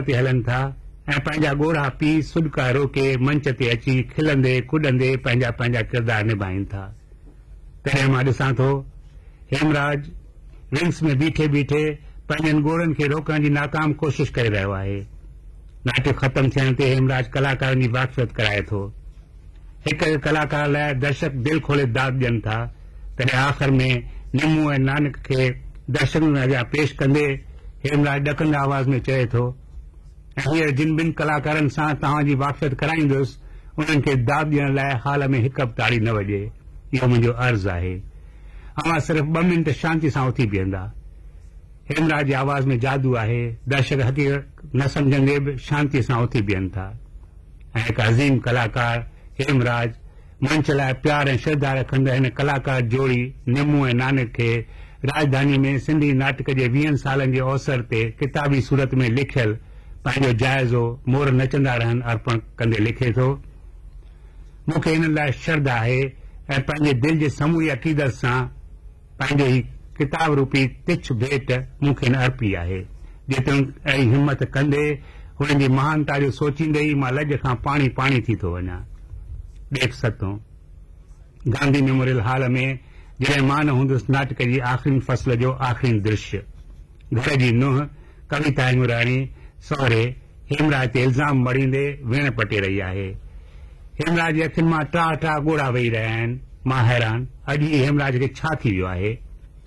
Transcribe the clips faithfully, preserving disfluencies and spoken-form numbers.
ते हलन था ऐं पंहिंजा ॻोढ़ा पीउ सुॾका रोके मंच ते अची खिलंदे कुॾंदे पंहिंजा पंहिंजा किरदार निभाइनि था। तॾहिं मां ॾिसां थो हेमराज विंग्स में बीठे बीठे पंहिंजनि ॻोढ़नि खे रोकण जी नाकाम कोशिश करे रहियो आहे। नाटक ख़तम थियण ते हेमराज कलाकारनि जी वाक़फ़ियत कराए थो। हिक हिक कलाकार लाइ दर्शक दिल खोले दाद ॾियनि था। तॾहिं आख़िर में निमू ऐं नानक खे दर्शकनि अॻियां पेश कंदे हेमराज ॾकंदे आवाज़ में चए थो ऐं हींअर जिन ॿिनि कलाकारनि सां तव्हांजी वाक़फ़ियत कराईंदुसि उन्हनि खे दाद ॾियण लाइ हाल में हिक बि ताड़ी न वॼे। इहो मुंहिंजो अर्ज़ु आहे। अवां सिर्फ़ ॿ मिंट शांती सां उथी बीहंदा। हेमराज जी आवाज़ में जादू आहे। दर्शक हक़ीक़त न सम्झंदे बि शांती सां उथी बीहनि था ऐं हिकु अज़ीम कलाकार हेमराज मंच लाइ प्यार ऐं श्रद्धा रखंदड़ हिन कलाकार जोड़ी निमू ऐं नानक खे राजधानी में सिंधी नाटक जे वीहनि सालनि जे अवसर ते किताबी सूरत में लिखियल पंहिंजो जाइज़ो मोर नचंदा रहनि अर्पण कंदे लिखे थो। मूंखे हिन लाइ श्रद्धा आहे ऐं पंहिंजे दिल जे समूरी अक़ीदत सां पंहिंजो ही किताब रूपी तिछ भेट मूंखे न अर्पी आहे। जेतिरो अहिड़ी हिम्मत कंदे हुननि जी महानता जो सोचींदे ई मां लॼ खां पाणी पाणी थी थो वञा। ॾेख सतो गांधी मेमोरियल हॉल में जॾहिं मां न हूंदुसि नाटक जी आख़िरी फ़सल जो आख़िरी दृश्य घर जी नुंहुं कविता हिंगुराणी सहुरे हेमराज ते इल्ज़ाम मड़ींदे वेण पटे रही आहे। हेमराज जी अखियुनि मां टा टा ॻोढ़ा वेही रहिया आहिनि। मां हैरान अॼु ई हेमराज खे छा थी वियो आहे।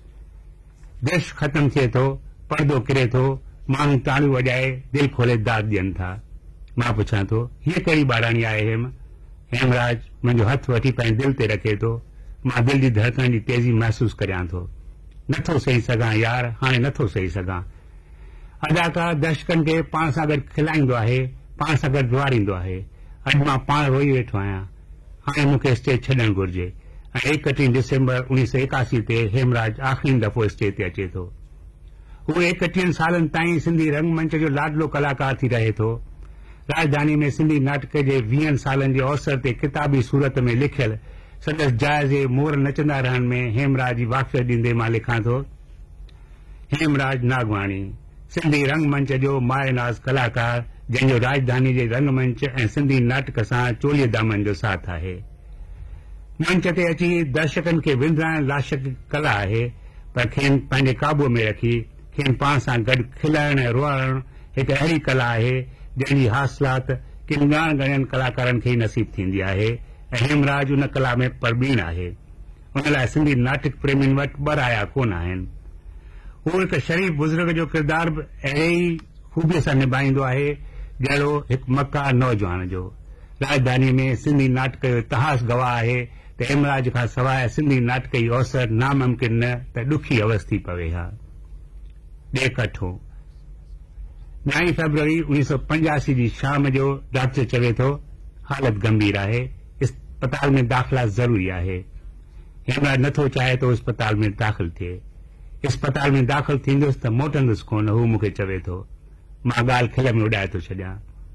दृश्य ख़तम थिए थो, पर्दो किरे थो, माण्हू ताड़ियूं वॼाए दिल खोले दाद ॾियनि था। मां पुछां थो हीअ कहिड़ी ॿाराणी आहे हेम। हेमराज मुंहिंजो हथ वठी पंहिंजे दिल ते रखे थो। मां दिल जी धड़कण जी तेज़ी महसूस करियां थो। नथो सही सघां यार, हाणे नथो सही सघां। अदाकार दर्शकनि खे पाण सां गॾु खिलाईंदो आहे, पाण सां गॾु वारींदो आहे। अॼु मां पाण रोई वेठो आहियां। हाणे मूंखे स्टेज छॾणु घुर्जे ऐं एकटीह डिसंबर उणिवीह सौ एकासी ते हेमराज आख़िरी दफ़ो स्टेज ते अचे थो। हू एकटीहनि सालनि ताईं सिंधी रंगमंच जो लाडलो कलाकार थी रहे थो। राजधानी में सिंधी नाटक जे वीहनि सालनि जे अवसर ते किताबी सूरत में लिखियल संदसि जाइज़े मोर नचंदा रहनि में हेमराज जी वाक़फ़ियत ॾींदे मां लिखां थो हेमराज नागवाणी सिंधी रंगमंच जो माएनाज़ कलाकार जंहिंजो राजधानी जे रंगमंच ऐं सिंधी नाटक सां चोलीह दामन जो साथ आहे। मंच ते अची दर्शकनि खे विंदराइण लाशक कला आहे, पर खेनि पंहिंजे काबूअ में रखी खेनि पाण सां गॾु खिलाइण ऐं रोअण हिकु अहिड़ी कला आहे जंहिंजी हासिलात किन ॼाण ॻणियलु कलाकारनि खे ई नसीब थींदी आहे ऐं हेमराज उन कला में परबीण आहे। उन लाइ सिंधी नाटक प्रेमियुनि वटि ॿ राया कोन आहिनि। हू हिकु शरीफ़ बुज़ुर्ग जो किरदार बि अहिड़े ई ख़ूबीअ सां निभाईंदो आहे जहिड़ो हिकु मक्का नौजवान जो। राजधानी में सिंधी नाटक जो इतिहास गवाह आहे त हेमराज खां सवाइ सिंधी नाटक जी अवसर नामुमकिन न त ॾुखी अवस्थी पवे हा। ॾेख अठो नाई फरवरी उणिवीह सौ पंजासी जी शाम जो डॉक्टर चवे थो हालत गंभीर आहे, अस्पताल में दाख़िला ज़रूरी आहे। हेमराज नथो चाहे तो अस्पताल में दाख़िल थिए। अस्पताल में दाख़िल थींदुसि त मोटंदुसि कोन, हू मूंखे चवे थो। मां ॻाल्हि खिल में उॾाए थो छॾियां।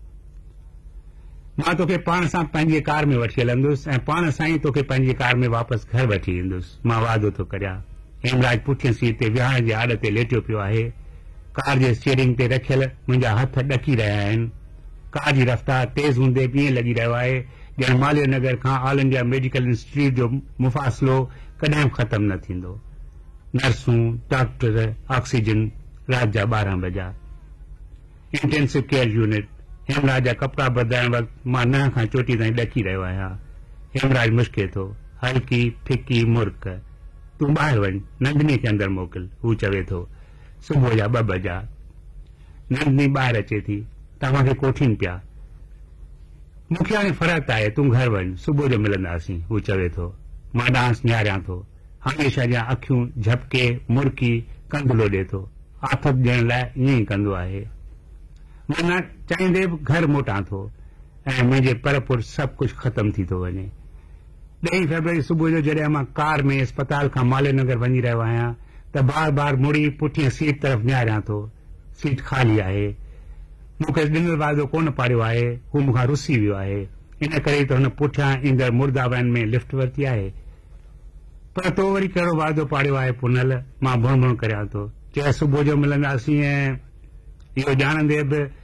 मां तोखे पाण सां पंहिंजी कार में वठी हलंदुसि ऐं पाण सां ई तोखे पंहिंजी कार में वापसि घर वठी ईंदुसि। मां वादो थो करियां। हेमराज पुठियां सीट ते विहारण जे आड़ ते लेटियो पियो आहे। कार जे स्टीयरिंग ते रखियल मुंहिंजा हथ ॾकी रहिया आहिनि। कार जी रफ़्तार तेज़ हूंदे बि ईअं लॻी रहियो आहे ॼण मालवीय नगर खां ऑल इंडिया मेडिकल इंस्टीट्यूट जो मुफ़ासिलो कॾहिं ख़तमु न थींदो। नर्सूं, डॉक्टर, ऑक्सीजन, राति जा ॿारहं बजा। Intensive care unit. हेमराज जा कपिड़ा बदिलाइण वक़्तु मां नह खां चोटी ताईं ॾकी रहियो आहियां। हेमराज मुश्के थो, हल्की फिकी मुर्क। तूं ॿाहिरि वञ, नंदनी खे अंदरि मोकिल, हू चवे थो। सुबुह जा ॿ बजा। नंदनी ॿाहिरि अचे थी। तव्हांखे कोठीनि पिया। मूंखे हाणे फ़र्क़ु आहे, तूं घर वञ, सुबुह जो मिलंदासीं, हू चवे थो। मां डांस निहारियां थो। हमेशह जा अखियूं झपके मुर्की कंदुलो ॾिए थो। आफ़त ॾियण लाइ ईअं ई कंदो आहे। मां न चाहींदे बि घर मोटां थो ऐं मुंहिंजे पर पुर सभु कुझु ख़तमु थी थो वञे। ॾहीं फरवरी सुबुह जो जॾहिं मां कार में अस्पताल खां मालवीय नगर वञी रहियो आहियां त बार बार मुड़ी पुठियां सीट तरफ़ निहारियां थो। सीट ख़ाली आहे। मूंखे ॾिनल वाइदो कोन पाड़ियो आहे। हू मूंखां रुसी वियो आहे। इन करे त हुन पुठियां ईंदड़ मुर्दा वैन में लिफ्ट वरिती आहे। पर तो वरी कहिड़ो वाइदो पाड़ियो आहे पुनल। मां भुण भुण करियां थो। चए सुबुह जो मिलंदासीं ऐं इहो ॼाणंदे बि